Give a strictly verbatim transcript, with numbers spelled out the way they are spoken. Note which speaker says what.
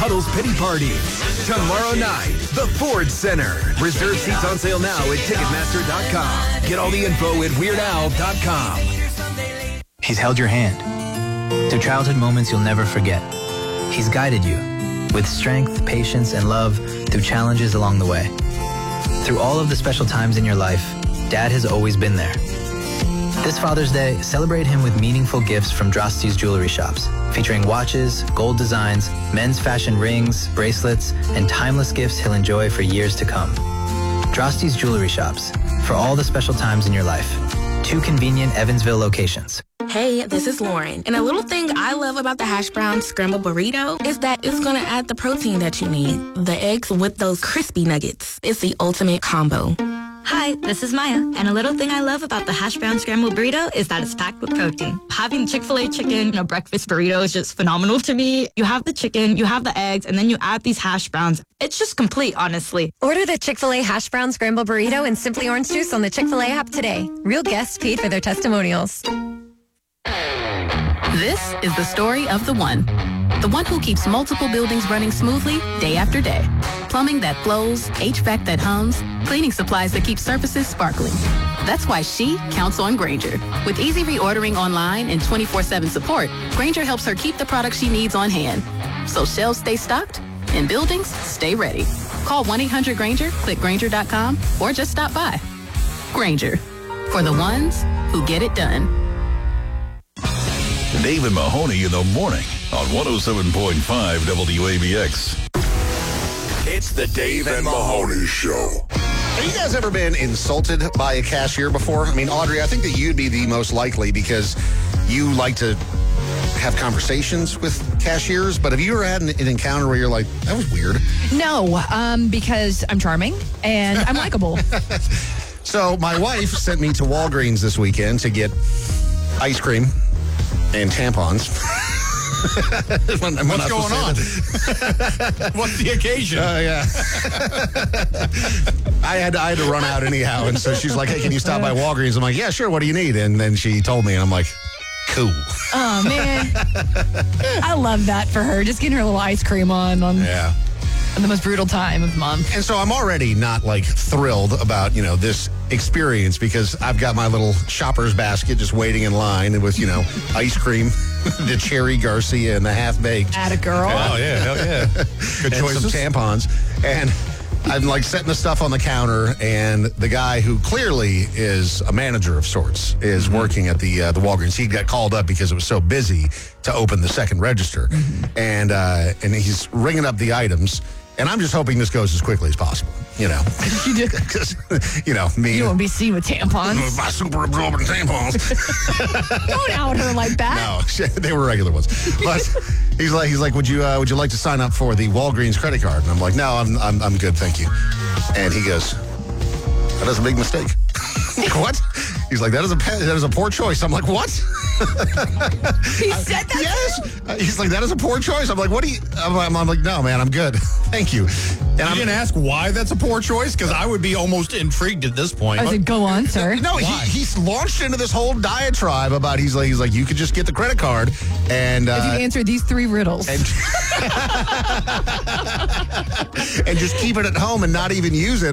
Speaker 1: Huddle's Pity Party. Tomorrow night, the Ford Center. Reserve seats on sale now at Ticketmaster dot com. Get all the info at Weird Al dot com.
Speaker 2: He's held your hand through childhood moments you'll never forget. He's guided you with strength, patience, and love through challenges along the way. Through all of the special times in your life, Dad has always been there. This Father's Day, celebrate him with meaningful gifts from Drosty's Jewelry Shops, featuring watches, gold designs, men's fashion rings, bracelets, and timeless gifts he'll enjoy for years to come. Drosty's Jewelry Shops, for all the special times in your life. Two convenient Evansville locations.
Speaker 3: Hey, this is Lauren. And a little thing I love about the hash brown scrambled burrito is that it's going to add the protein that you need. The eggs with those crispy nuggets. It's the ultimate combo.
Speaker 4: Hi, this is Maya, and a little thing I love about the hash brown scrambled burrito is that it's packed with protein. Having Chick-fil-A chicken in a breakfast burrito is just phenomenal to me. You have the chicken, you have the eggs, and then you add these hash browns. It's just complete, honestly.
Speaker 5: Order the Chick-fil-A hash brown scrambled burrito and Simply Orange Juice on the Chick-fil-A app today. Real guests paid for their testimonials.
Speaker 6: This is the story of the one. The one who keeps multiple buildings running smoothly day after day. Plumbing that flows, H V A C that hums, cleaning supplies that keep surfaces sparkling. That's why she counts on Grainger. With easy reordering online and twenty-four seven support, Grainger helps her keep the products she needs on hand. So shelves stay stocked and buildings stay ready. Call one eight hundred Grainger, click Grainger dot com, or just stop by. Grainger, for the ones who get it done.
Speaker 7: Dave and Mahoney in the morning on one oh seven point five W A B X.
Speaker 1: It's the Dave and Mahoney Show.
Speaker 8: Have you guys ever been insulted by a cashier before? I mean, Audrey, I think that you'd be the most likely because you like to have conversations with cashiers, but have you ever had an, an encounter where you're like, that was weird?
Speaker 9: No, um, because I'm charming and I'm likable.
Speaker 8: So my wife sent me to Walgreens this weekend to get ice cream and tampons. when, when
Speaker 10: What's going on? What's the occasion?
Speaker 8: Uh, yeah. I had to, I had to run out anyhow, and so she's like, "Hey, can you stop by Walgreens?" I'm like, "Yeah, sure. What do you need?" And then she told me, and I'm like, "Cool."
Speaker 9: Oh man, I love that for her. Just getting her a little ice cream on on.
Speaker 8: Yeah.
Speaker 9: The most brutal time of the month.
Speaker 8: And so I'm already not like thrilled about, you know, this experience because I've got my little shopper's basket just waiting in line with, you know, ice cream, the Cherry Garcia and the half-baked.
Speaker 9: Atta girl.
Speaker 10: Oh, yeah, hell yeah. Good
Speaker 8: and
Speaker 10: choices.
Speaker 8: Some tampons. And I'm like setting the stuff on the counter, and the guy who clearly is a manager of sorts is mm-hmm. working at the uh, the Walgreens. He got called up because it was so busy to open the second register. Mm-hmm. And, uh, and he's ringing up the items. And I'm just hoping this goes as quickly as possible, you know.
Speaker 9: You do.
Speaker 8: Because, you know, me.
Speaker 9: You won't be seen with tampons.
Speaker 8: My super absorbent tampons.
Speaker 9: Don't out her like that.
Speaker 8: No, they were regular ones. But he's like, he's like, would you, uh, would you like to sign up for the Walgreens credit card? And I'm like, no, I'm, I'm, I'm good, thank you. And he goes, that is a big mistake. What? He's like, that is a that is a poor choice. I'm like, what?
Speaker 9: He said that?
Speaker 8: Yes. Uh, he's like, that is a poor choice. I'm like, what do you? I'm, I'm, I'm like, no, man, I'm good. Thank you. And
Speaker 10: you
Speaker 8: I'm,
Speaker 10: didn't ask why that's a poor choice? Because I would be almost intrigued at this point.
Speaker 9: I said, go on, sir.
Speaker 8: No, he, he's launched into this whole diatribe about, he's like, he's like, you could just get the credit card and. Uh,
Speaker 9: if you answer these three riddles.
Speaker 8: And, and just keep it at home and not even use it.